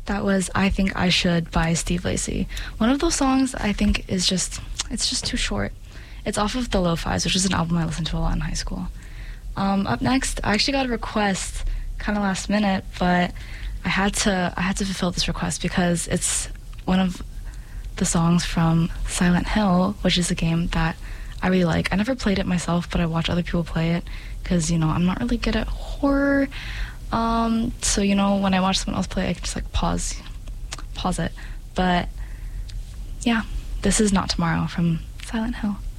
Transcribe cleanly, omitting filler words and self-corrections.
That was I Think I Should by Steve Lacy. One of those songs I think is it's just too short. It's off of The Lo-Fi's, which is an album I listened to a lot in high school. Up next, I actually got a request kind of last minute, but I had to fulfill this request because it's one of the songs from Silent Hill, which is a game that I really like. I never played it myself, but I watch other people play it because, I'm not really good at horror. So, when I watch someone else play, I can just, pause it. But, yeah, this is Not Tomorrow from Silent Hill.